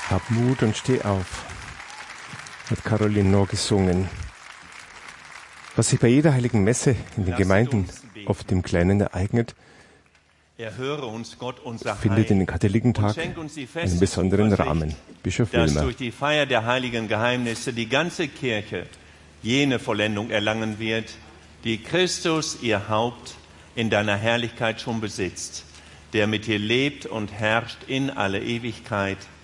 Hab Mut und steh auf, hat Caroline Noor gesungen. Was sich bei jeder heiligen Messe in den Gemeinden oft im Kleinen ereignet, Erhöre uns, Gott, unser findet in den Katholikentag einen besonderen Rahmen. Bischof dass Wilmer. durch die Feier der heiligen Geheimnisse die ganze Kirche jene Vollendung erlangen wird, die Christus, ihr Haupt, in deiner Herrlichkeit schon besitzt, der mit dir lebt und herrscht in alle Ewigkeit.